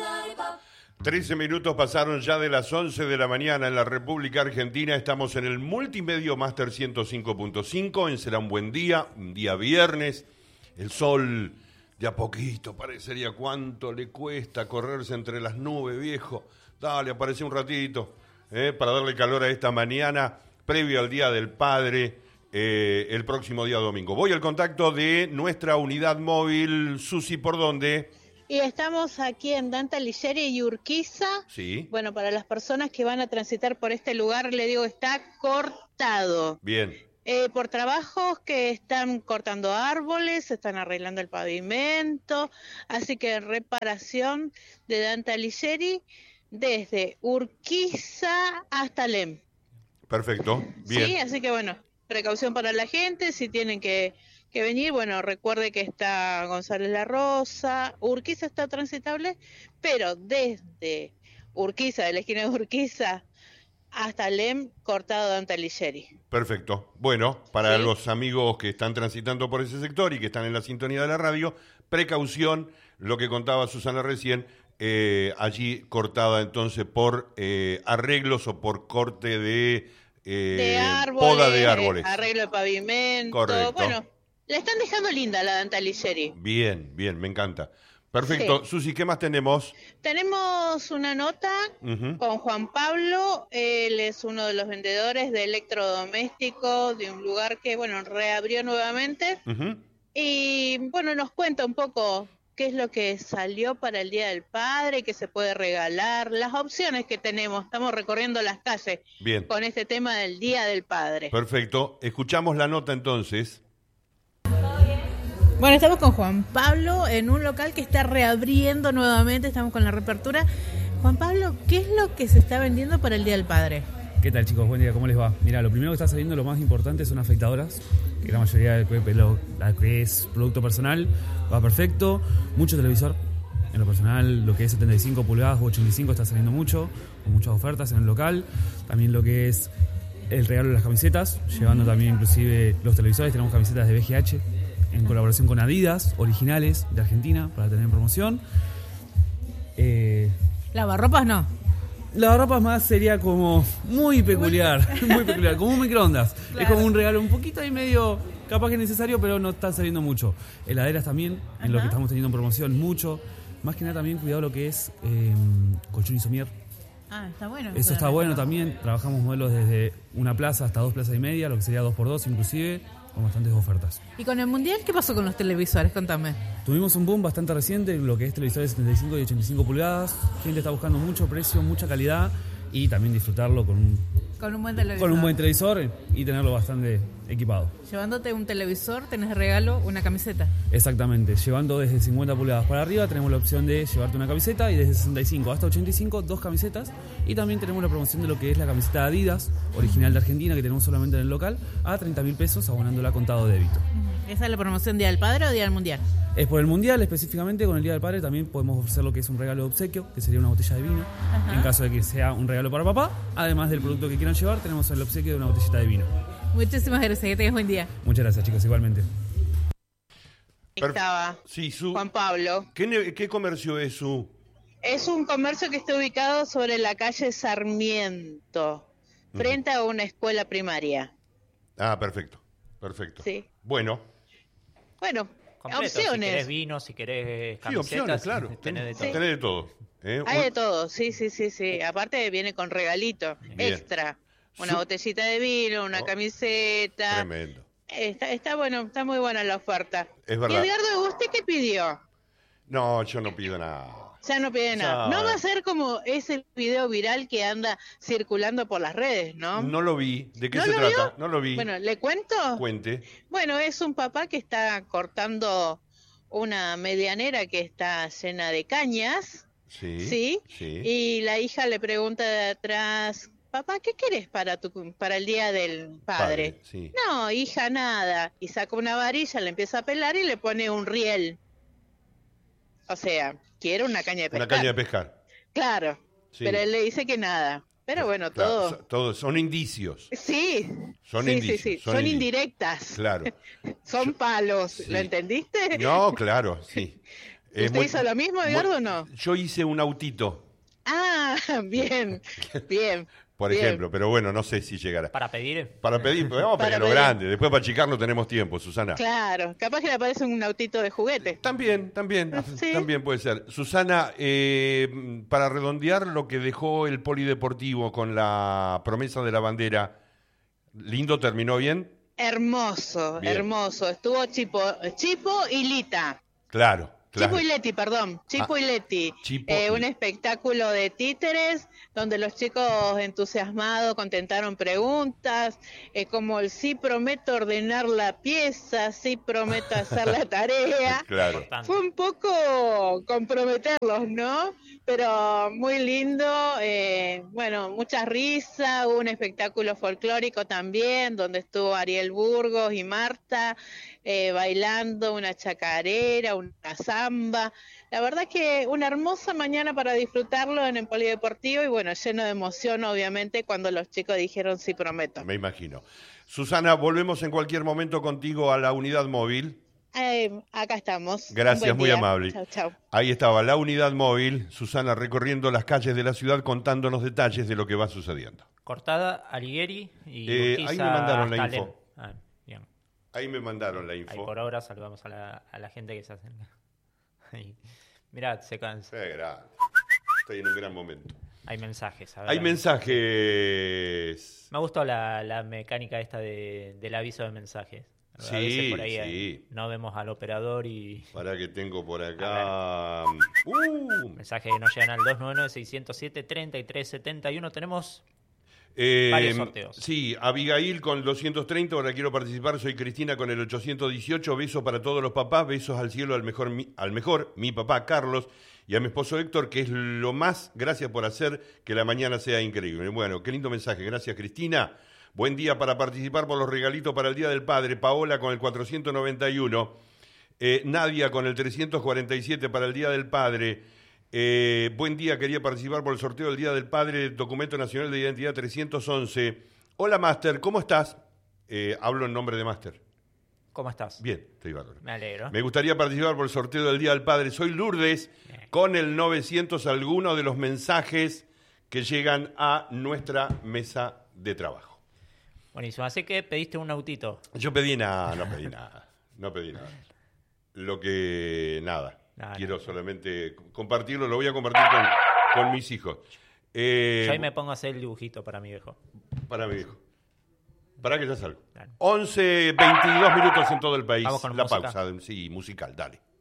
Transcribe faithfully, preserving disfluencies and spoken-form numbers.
trece minutos pasaron ya de las once de la mañana en la República Argentina. Estamos en el Multimedio Máster ciento cinco punto cinco. En Será un Buen Día, un día viernes. El sol de a poquito, parecería cuánto le cuesta correrse entre las nubes, viejo. Dale, aparece un ratito, eh, para darle calor a esta mañana, previo al Día del Padre, eh, el próximo día domingo. Voy al contacto de nuestra unidad móvil. Susi, ¿por dónde? Y estamos aquí en Dante Alighieri y Urquiza. Sí. Bueno, para las personas que van a transitar por este lugar, le digo, está cortado. Bien. Eh, por trabajos que están cortando árboles, están arreglando el pavimento, así que reparación de Dante Alighieri desde Urquiza hasta Lem. Perfecto, bien. Sí, así que bueno, precaución para la gente, si tienen que, que venir, bueno, recuerde que está González La Rosa, Urquiza está transitable, pero desde Urquiza, de la esquina de Urquiza hasta Lem, cortado Dante Alighieri. Perfecto. Bueno, para ¿Sí? los amigos que están transitando por ese sector y que están en la sintonía de la radio, precaución, lo que contaba Susana recién, eh, allí cortada entonces por eh, arreglos o por corte de, eh, de árboles, poda de árboles. Arreglo de pavimento. Correcto. Bueno, la están dejando linda la Dante Alighieri. Bien, bien, me encanta. Perfecto. Sí. Susi, ¿qué más tenemos? Tenemos una nota Uh-huh. con Juan Pablo. Él es uno de los vendedores de electrodomésticos de un lugar que, bueno, reabrió nuevamente. Uh-huh. Y, bueno, nos cuenta un poco qué es lo que salió para el Día del Padre, qué se puede regalar, las opciones que tenemos. Estamos recorriendo las calles Bien. con este tema del Día del Padre. Perfecto. Escuchamos la nota entonces. Bueno, estamos con Juan Pablo en un local que está reabriendo nuevamente, estamos con la reapertura. Juan Pablo, ¿qué es lo que se está vendiendo para el Día del Padre? ¿Qué tal, chicos? Buen día, ¿cómo les va? Mira, lo primero que está saliendo, lo más importante, son afeitadoras, que la mayoría de lo la que es producto personal va perfecto. Mucho televisor, en lo personal, lo que es setenta y cinco pulgadas o ochenta y cinco está saliendo mucho, con muchas ofertas en el local. También lo que es el regalo de las camisetas, llevando también inclusive los televisores. Tenemos camisetas de B G H en colaboración con Adidas, originales de Argentina, para tener en promoción. Eh, ¿Lavarropas no? Lavarropas más sería como muy peculiar, muy peculiar, como un microondas. Claro. Es como un regalo un poquito ahí medio, capaz que necesario, pero no está saliendo mucho. Heladeras también, Ajá. en lo que estamos teniendo en promoción, mucho. Más que nada también cuidado lo que es eh, colchón y somier. Ah, está bueno. Eso está bueno también. Trabajamos modelos desde una plaza hasta dos plazas y media, lo que sería dos por dos inclusive, con bastantes ofertas. ¿Y con el Mundial qué pasó con los televisores? Contame. Tuvimos un boom bastante reciente en lo que es televisores de setenta y cinco y ochenta y cinco pulgadas. Gente está buscando mucho precio, mucha calidad y también disfrutarlo con un, con un buen televisor. Con un buen televisor y tenerlo bastante equipado. Llevándote un televisor tenés de regalo una camiseta. Exactamente. Llevando desde cincuenta pulgadas para arriba tenemos la opción de llevarte una camiseta y desde sesenta y cinco hasta ochenta y cinco dos camisetas. Y también tenemos la promoción de lo que es la camiseta de Adidas, original de Argentina, que tenemos solamente en el local, a treinta mil pesos abonándola contado débito. ¿Esa es la promoción Día del Padre o Día del Mundial? Es por el Mundial específicamente. Con el Día del Padre también podemos ofrecer lo que es un regalo de obsequio, que sería una botella de vino. Ajá. En caso de que sea un regalo para papá, además del producto que quieran llevar, tenemos el obsequio de una botellita de vino. Muchísimas gracias, que tengas buen día. Muchas gracias, chicos, igualmente. Estaba sí, su... Juan Pablo. ¿Qué, ¿Qué comercio es su? Es un comercio que está ubicado sobre la calle Sarmiento, uh-huh. frente a una escuela primaria. Ah, perfecto, perfecto. Sí. Bueno. Bueno, completo, opciones. Si querés vino, si querés camisetas. Sí, opciones, claro. Tenés de todo. Sí. Tenés de todo. ¿eh? Hay de todo, sí, sí, sí, sí. Aparte viene con regalito Bien. extra. Una Su... botellita de vino, una oh, camiseta. Tremendo. Está, está bueno, está muy buena la oferta. Es verdad. Y Edgardo, ¿usted qué pidió? No, yo no pido nada. Ya no pide nada. Ya... No va a ser como ese video viral que anda circulando por las redes, ¿no? No lo vi. ¿De qué ¿No se lo trata? vio? No lo vi. Bueno, ¿le cuento? Cuente. Bueno, es un papá que está cortando una medianera que está llena de cañas. Sí. ¿Sí? Sí. Y la hija le pregunta de atrás, papá, ¿qué querés para tu para el Día del Padre? Padre sí. No, hija, nada. Y saca una varilla, le empieza a pelar y le pone un riel. O sea, quiere una caña de pescar. Una caña de pescar. Claro, sí. Pero él le dice que nada. Pero bueno, claro, todo... So, todo son indicios. Sí. Son sí, indicios. Sí, sí. Son, son indicios. indirectas. Claro. Son palos. Sí. ¿Lo entendiste? No, claro, sí. Es ¿Usted muy- hizo lo mismo, Edgardo, muy- o no? Yo hice un autito, Ah, bien, bien. por bien. ejemplo, pero bueno, no sé si llegará. Para pedir. Para pedir, pero vamos a Para pedir lo pedir. grande, después para achicar no tenemos tiempo, Susana. Claro, capaz que le aparece un autito de juguete. También, también, Sí. también puede ser. Susana, eh, para redondear lo que dejó el polideportivo con la promesa de la bandera, ¿lindo terminó bien? Hermoso, Bien. hermoso. Estuvo Chipo, Chipo y Lita. Claro, claro. Chipo y Leti, perdón. Chipo Ah, y Leti. Chipo Eh, y- un espectáculo de títeres donde los chicos entusiasmados contentaron preguntas, eh, como el sí prometo ordenar la pieza, sí prometo hacer la tarea. Claro. Importante. Fue un poco comprometerlos, ¿no? Pero muy lindo, eh, bueno, mucha risa, hubo un espectáculo folclórico también, donde estuvo Ariel Burgos y Marta, eh, bailando una chacarera, una samba. La verdad que una hermosa mañana para disfrutarlo en el Polideportivo y bueno, lleno de emoción obviamente cuando los chicos dijeron sí prometo. Me imagino. Susana, volvemos en cualquier momento contigo a la unidad móvil. Eh, acá estamos. Gracias, Un buen muy día. amable. Chau, chau. Ahí estaba la unidad móvil, Susana recorriendo las calles de la ciudad contándonos detalles de lo que va sucediendo. Cortada, Alighieri y Eh, Urquiza, ahí me mandaron la Calem. info. Ah, bien. Ahí me mandaron la Ahí info. por ahora saludamos a la, a la gente que se acerca. Ahí. Mirá, se cansa. Qué grande. Estoy en un gran momento. Hay mensajes. a ver. Hay mensajes. Me gustó la, la mecánica esta de, del aviso de mensajes. A Sí, veces por ahí sí. eh, no vemos al operador y Para que tengo por acá. Uh, mensajes que nos llegan al dos nueve nueve, seis cero siete, tres tres siete uno. Tenemos eh, varios sorteos. Sí, Abigail con doscientos treinta, ahora quiero participar, soy Cristina con el ochocientos dieciocho, beso para todos los papás, besos al cielo al mejor, mi- al mejor, mi papá Carlos, y a mi esposo Héctor, que es lo más, gracias por hacer que la mañana sea increíble. Bueno, qué lindo mensaje, gracias Cristina. Buen día para participar por los regalitos para el Día del Padre, Paola con el cuatrocientos noventa y uno, eh, Nadia con el trescientos cuarenta y siete para el Día del Padre. Eh, buen día, quería participar por el sorteo del Día del Padre, Documento Nacional de Identidad trescientos once. Hola, Máster, ¿cómo estás? Eh, hablo en nombre de Máster. ¿Cómo estás? Bien, estoy bárbaro. Me alegro. Me gustaría participar por el sorteo del Día del Padre. Soy Lourdes, Bien. con el novecientos, algunos de los mensajes que llegan a nuestra mesa de trabajo. Buenísimo. Así que pediste un autito. Yo pedí nada, no pedí nada, no pedí nada. Lo que, nada, No, quiero no. solamente compartirlo, lo voy a compartir con, con mis hijos. Eh, Yo ahí me pongo a hacer el dibujito para mi viejo. Para mi hijo. Para que ya salgo. Dale. once, veintidós minutos en todo el país. Vamos con La música. pausa, sí, musical, dale.